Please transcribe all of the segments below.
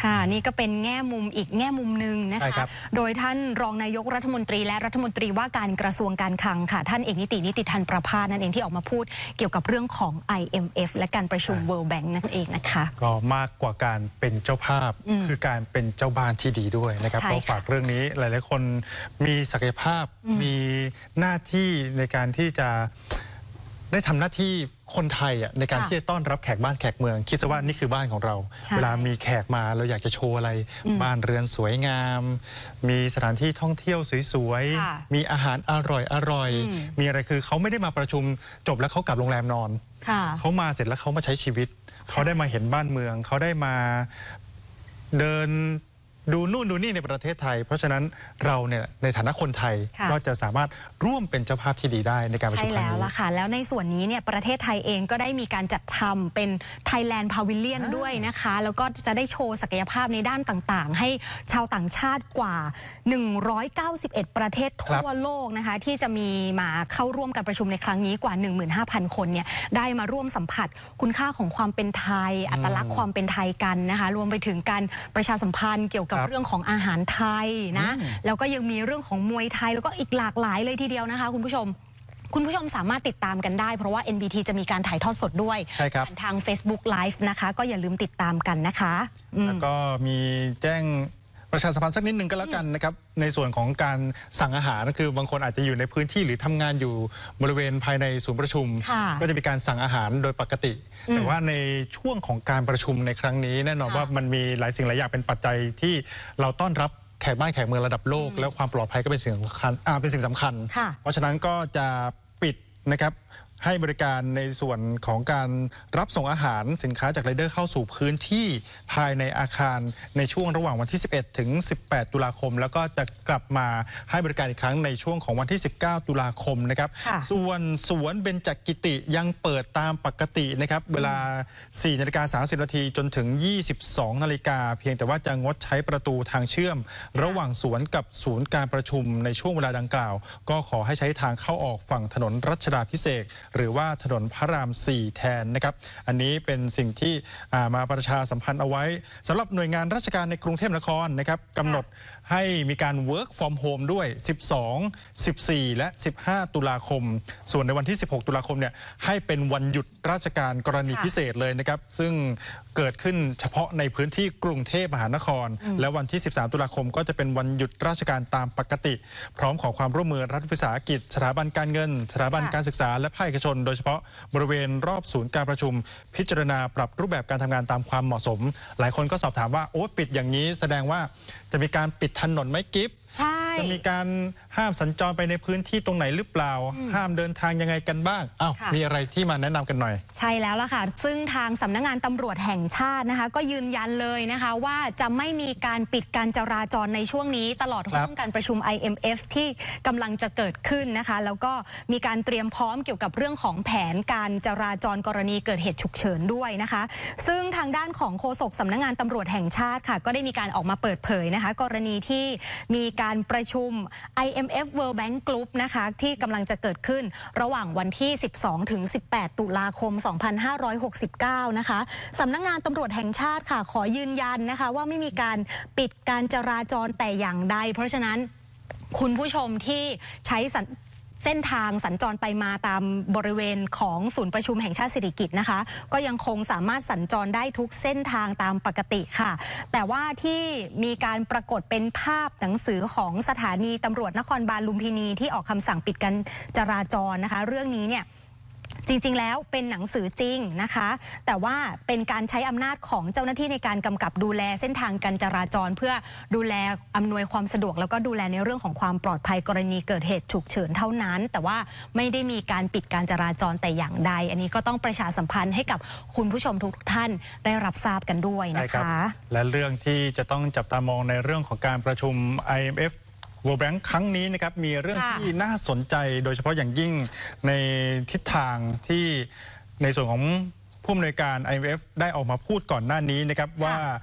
ค่ะนี่ก็เป็นแง่มุมอีกแง่มุมหนึ่งนะคะโดยท่านรองนายกรัฐมนตรีและรัฐมนตรีว่าการกระทรวงการคลังค่ะท่านเอกนิติธันประภาสนั่นเองที่ออกมาพูดเกี่ยวกับเรื่องของ IMF และการประชุม World Bank นั่นเองนะคะก็มากกว่าการเป็นเจ้าภาพคือการเป็นเจ้าบ้านที่ดีด้วยนะครับก็ฝากเรื่องนี้หลายๆคนมีศักยภาพมีหน้าที่ในการที่จะได้ทำหน้าที่คนไทยในการที่จะต้อนรับแขกบ้านแขกเมืองคิดซะว่านี่คือบ้านของเราเวลามีแขกมาเราอยากจะโชว์อะไรบ้านเรือนสวยงามมีสถานที่ท่องเที่ยวสวยๆมีอาหารอร่อยมีอะไรคือเขาไม่ได้มาประชุมจบแล้วเขากลับโรงแรมนอนเขามาเสร็จแล้วเขามาใช้ชีวิตเขาได้มาเห็นบ้านเมืองเขาได้มาเดินดูนู่นดูนี่ในประเทศไทยเพราะฉะนั้นเราเนี่ยในฐานะคนไทยก็จะสามารถร่วมเป็นเจ้าภาพที่ดีได้ในการประชุมครั้งนี้ใช่แล้วล่ะค่ะแล้วในส่วนนี้เนี่ยประเทศไทยเองก็ได้มีการจัดทำเป็น Thailand Pavilion ด้วยนะคะแล้วก็จะได้โชว์ศักยภาพในด้านต่างๆให้ชาวต่างชาติกว่า191ประเทศทั่วโลกนะคะที่จะมีมาเข้าร่วมการประชุมในครั้งนี้กว่า 15,000 คนเนี่ยได้มาร่วมสัมผัสคุณค่าของความเป็นไทยอัตลักษณ์ความเป็นไทยกันนะคะรวมไปถึงการประชาสัมพันธ์เกี่ยวกับเรื่องของอาหารไทยนะแล้วก็ยังมีเรื่องของมวยไทยแล้วก็อีกหลากหลายเลยทีเดียวนะคะคุณผู้ชมสามารถติดตามกันได้เพราะว่า NBT จะมีการถ่ายทอดสดด้วยทาง Facebook Live นะคะก็อย่าลืมติดตามกันนะคะแล้วก็มีแจ้งประชาสัมพันธ์สักนิดหนึ่งก็แล้วกันนะครับในส่วนของการสั่งอาหารคือบางคนอาจจะอยู่ในพื้นที่หรือทำงานอยู่บริเวณภายในศูนย์ประชุมก็จะมีการสั่งอาหารโดยปกติแต่ว่าในช่วงของการประชุมในครั้งนี้แน่นอนว่ามันมีหลายสิ่งหลายอย่างเป็นปัจจัยที่เราต้อนรับแขกบ้านแขกเมืองระดับโลกแล้วความปลอดภัยก็เป็นสิ่งสำคัญเพราะฉะนั้นก็จะปิดนะครับให้บริการในส่วนของการรับส่งอาหารสินค้าจากไรเดอร์เข้าสู่พื้นที่ภายในอาคารในช่วงระหว่างวันที่11ถึง18ตุลาคมแล้วก็จะกลับมาให้บริการอีกครั้งในช่วงของวันที่19ตุลาคมนะครับส่วนสวนเบญจกิติยังเปิดตามปกตินะครับเวลา 4:30 น.จนถึง 22:00 น.เพียงแต่ว่าจะงดใช้ประตูทางเชื่อมระหว่างสวนกับศูนย์การประชุมในช่วงเวลาดังกล่าวก็ขอให้ใช้ทางเข้าออกฝั่งถนนรัชดาภิเษกหรือว่าถนนพระราม 4 แทนนะครับอันนี้เป็นสิ่งที่มาประชาสัมพันธ์เอาไว้สำหรับหน่วยงานราชการในกรุงเทพมหานครนะครับกำหนดให้มีการ work from home ด้วย 12, 14 และ 15 ตุลาคมส่วนในวันที่ 16 ตุลาคมเนี่ยให้เป็นวันหยุดราชการกรณีพิเศษเลยนะครับซึ่งเกิดขึ้นเฉพาะในพื้นที่กรุงเทพมหานครและวันที่ 13 ตุลาคมก็จะเป็นวันหยุดราชการตามปกติพร้อมขอความร่วมมือรัฐวิสาหกิจสถาบันการเงินสถาบันการศึกษาและภาคเอกชนโดยเฉพาะบริเวณรอบศูนย์การประชุมพิจารณาปรับรูปแบบการทำงานตามความเหมาะสมหลายคนก็สอบถามว่าโอ้ปิดอย่างนี้แสดงว่าจะมีการปิดถนนไหมกิฟต์จะมีการห้ามสัญจรไปในพื้นที่ตรงไหนหรือเปล่าห้ามเดินทางยังไงกันบ้างมีอะไรที่มาแนะนำกันหน่อยใช่แล้วล่ะค่ะซึ่งทางสำนักงานตำรวจแห่งชาตินะคะก็ยืนยันเลยนะคะว่าจะไม่มีการปิดการจราจรในช่วงนี้ตลอดห้วงการประชุม IMF ที่กำลังจะเกิดขึ้นนะคะแล้วก็มีการเตรียมพร้อมเกี่ยวกับเรื่องของแผนการจราจรกรณีเกิดเหตุฉุกเฉินด้วยนะคะซึ่งทางด้านของโฆษกสำนักงานตำรวจแห่งชาติค่ะก็ได้มีการออกมาเปิดเผยนะคะกรณีที่มีการประชุม IMF World Bank Group นะคะที่กำลังจะเกิดขึ้นระหว่างวันที่ 12 ถึง 18 ตุลาคม 2569 นะคะสำนักงานตำรวจแห่งชาติค่ะขอยืนยันนะคะว่าไม่มีการปิดการจราจรแต่อย่างใดเพราะฉะนั้นคุณผู้ชมที่ใช้เส้นทางสัญจรไปมาตามบริเวณของศูนย์ประชุมแห่งชาติสิริกิติ์นะคะก็ยังคงสามารถสัญจรได้ทุกเส้นทางตามปกติค่ะแต่ว่าที่มีการปรากฏเป็นภาพหนังสือของสถานีตำรวจนครบาลลุมพินีที่ออกคำสั่งปิดการจราจรนะคะเรื่องนี้เนี่ยจริงๆแล้วเป็นหนังสือจริงนะคะแต่ว่าเป็นการใช้อำนาจของเจ้าหน้าที่ในการกำกับดูแลเส้นทางการจราจรเพื่อดูแลอำนวยความสะดวกแล้วก็ดูแลในเรื่องของความปลอดภัยกรณีเกิดเหตุฉุกเฉินเท่านั้นแต่ว่าไม่ได้มีการปิดการจราจรแต่อย่างใดอันนี้ก็ต้องประชาสัมพันธ์ให้กับคุณผู้ชมทุกท่านได้รับทราบกันด้วยนะคะและเรื่องที่จะต้องจับตามองในเรื่องของการประชุม IMF World Bank ครั้งนี้นะครับมีเรื่องที่น่าสนใจโดยเฉพาะอย่างยิ่งในทิศทางที่ในส่วนของผู้อำนวยการ IMF ได้ออกมาพูดก่อนหน้านี้นะครับว่าเ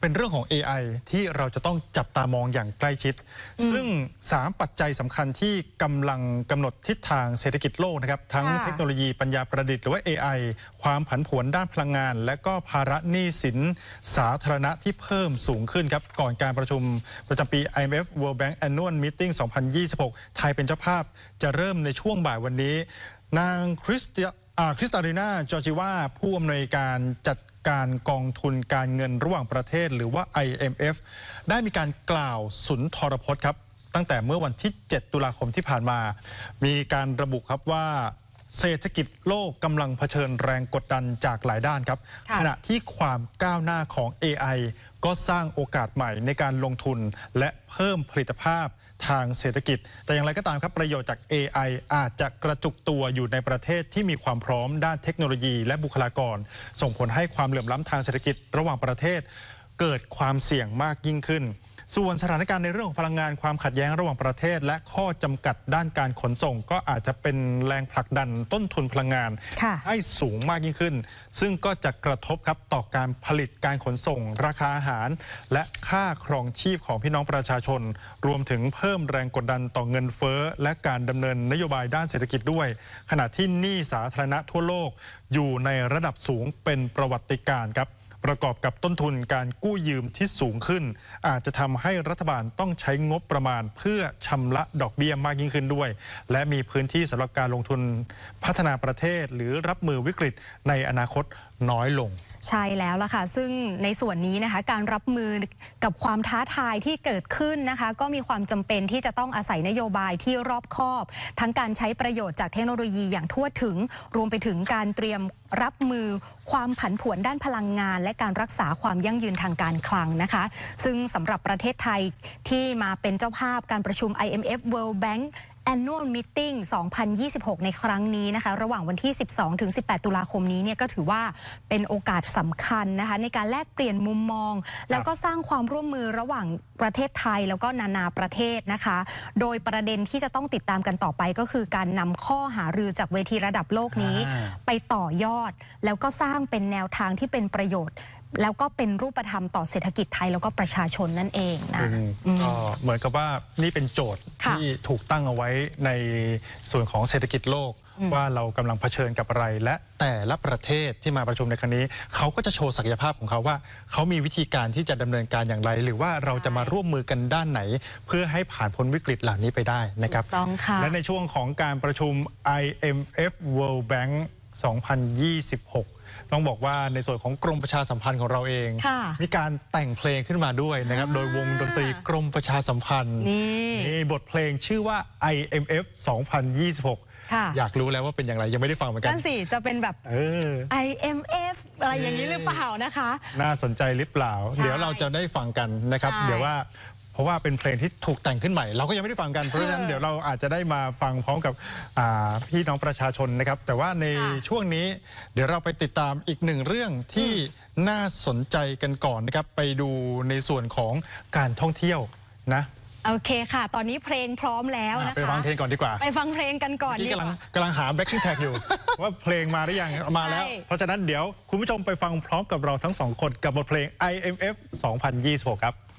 เป็นเรื่องของ AI ที่เราจะต้องจับตามองอย่างใกล้ชิดซึ่ง3ปัจจัยสำคัญที่กำลังกำหนดทิศทางเศรษฐกิจโลกนะครับทั้งเทคโนโลยีปัญญาประดิษฐ์หรือว่า AI ความผันผวนด้านพลังงานและก็ภาระหนี้สินสาธารณะที่เพิ่มสูงขึ้นครับก่อนการประชุมประจำปี IMF World Bank Annual Meeting 2026 ไทยเป็นเจ้าภาพจะเริ่มในช่วงบ่ายวันนี้นางคริสตาลีนาจอร์จิวาผู้อำนวยการจัดการกองทุนการเงินระหว่างประเทศหรือว่า IMF ได้มีการกล่าวสุนทรพจน์ครับตั้งแต่เมื่อวันที่ 7 ตุลาคมที่ผ่านมามีการระบุครับว่าเศรษฐกิจโลกกำลังเผชิญแรงกดดันจากหลายด้านครับขณะที่ความก้าวหน้าของ AI ก็สร้างโอกาสใหม่ในการลงทุนและเพิ่มผลิตภาพทางเศรษฐกิจแต่อย่างไรก็ตามครับประโยชน์จาก AI อาจจะกระจุกตัวอยู่ในประเทศที่มีความพร้อมด้านเทคโนโลยีและบุคลากรส่งผลให้ความเหลื่อมล้ำทางเศรษฐกิจระหว่างประเทศเกิดความเสี่ยงมากยิ่งขึ้นส่วนสถานการณ์ในเรื่องของพลังงานความขัดแย้งระหว่างประเทศและข้อจำกัดด้านการขนส่งก็อาจจะเป็นแรงผลักดันต้นทุนพลังงานให้สูงมากยิ่งขึ้นซึ่งก็จะกระทบครับต่อการผลิตการขนส่งราคาอาหารและค่าครองชีพของพี่น้องประชาชนรวมถึงเพิ่มแรงกดดันต่อเงินเฟ้อและการดำเนินนโยบายด้านเศรษฐกิจด้วยขณะที่หนี้สาธารณะทั่วโลกอยู่ในระดับสูงเป็นประวัติการณ์ครับประกอบกับต้นทุนการกู้ยืมที่สูงขึ้นอาจจะทำให้รัฐบาลต้องใช้งบประมาณเพื่อชำระดอกเบี้ยมากยิ่งขึ้นด้วยและมีพื้นที่สำหรับการลงทุนพัฒนาประเทศหรือรับมือวิกฤตในอนาคตน้อยลงใช่แล้วล่ะค่ะซึ่งในส่วนนี้นะคะการรับมือกับความท้าทายที่เกิดขึ้นนะคะก็มีความจำเป็นที่จะต้องอาศัยนโยบายที่รอบคอบทั้งการใช้ประโยชน์จากเทคโนโลยีอย่างทั่วถึงรวมไปถึงการเตรียมรับมือความผันผวนด้านพลังงานและการรักษาความยั่งยืนทางการคลังนะคะซึ่งสำหรับประเทศไทยที่มาเป็นเจ้าภาพการประชุม IMF World Bank Annual Meeting 2026 ในครั้งนี้นะคะระหว่างวันที่ 12-18 ตุลาคมนี้เนี่ยก็ถือว่าเป็นโอกาสสำคัญนะคะในการแลกเปลี่ยนมุมมองแล้วก็สร้างความร่วมมือระหว่างประเทศไทยแล้วก็นานาประเทศนะคะโดยประเด็นที่จะต้องติดตามกันต่อไปก็คือการนำข้อหารือจากเวทีระดับโลกนี้ไปต่อยอดแล้วก็สร้างเป็นแนวทางที่เป็นประโยชน์แล้วก็เป็นรูปธรรมต่อเศรษฐกิจไทยแล้วก็ประชาชนนั่นเองนะก็เหมือนกับว่านี่เป็นโจทย์ที่ถูกตั้งเอาไว้ในส่วนของเศรษฐกิจโลกว่าเรากำลังเผชิญกับอะไรและแต่ละประเทศที่มาประชุมในครั้งนี้เขาก็จะโชว์ศักยภาพของเขาว่าเขามีวิธีการที่จะดำเนินการอย่างไรหรือว่าเราจะมาร่วมมือกันด้านไหนเพื่อให้ผ่านพ้นวิกฤตเหล่านี้ไปได้นะครับและในช่วงของการประชุม IMF World Bank 2026ต้องบอกว่าในส่วนของกรมประชาสัมพันธ์ของเราเองมีการแต่งเพลงขึ้นมาด้วยนะครับโดยวงดนตรีกรมประชาสัมพันธ์นี่บทเพลงชื่อว่า IMF 2026อยากรู้แล้วว่าเป็นอย่างไรยังไม่ได้ฟังเหมือนกันนั่นสิจะเป็นแบบIMF อะไรอย่างนี้หรือเปล่านะคะน่าสนใจหรือเปล่าเดี๋ยวเราจะได้ฟังกันนะครับเดี๋ยวว่าเพราะว่าเป็นเพลงที่ถูกแต่งขึ้นใหม่เราก็ยังไม่ได้ฟังกันเพราะฉะนั้นเดี๋ยวเราอาจจะได้มาฟังพร้อมกับพี่น้องประชาชนนะครับแต่ว่าในช่วงนี้เดี๋ยวเราไปติดตามอีกหนึ่งเรื่องที่น่าสนใจกันก่อนนะครับไปดูในส่วนของการท่องเที่ยวนะโอเคค่ะตอนนี้เพลงพร้อมแล้วนะคะไปฟังเพลงก่อนดีกว่าไปฟังเพลงกันก่อนที่กำลังหา backing track อยู่ ว่าเพลงมาหรือยังมาแล้วเพราะฉะนั้นเดี๋ยวคุณผู้ชมไปฟังพร้อมกับเราทั้งสองคนกับบทเพลง IMF 2026 ครับ